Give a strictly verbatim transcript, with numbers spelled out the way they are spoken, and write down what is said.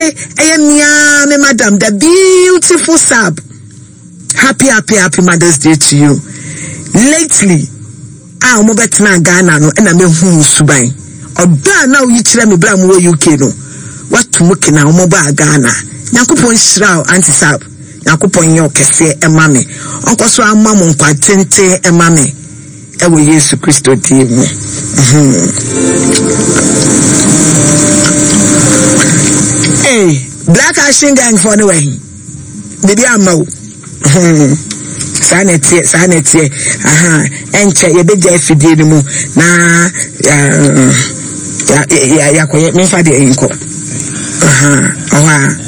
Ayamia, me madam, the beautiful sub. Happy, happy, happy Mother's Day to you. Lately, ah, mo betna Ghana no, and I me hu subai. Oda now you chira me bra mo U K no. What to moki na mo ba Ghana. Yakupon shira anti sub. Yakupon yo kese e mame. Onko so amma mo nkwa tente e mame. E wo Yesu Kristo di mu. Mhm. Hey, Black Action Gang for the way. Baby ammo. Mhm. Sanity, sanity. Aha. Enche ye beje fidie mu na ya ya ya ya ko me fa de enko. Aha. Aha.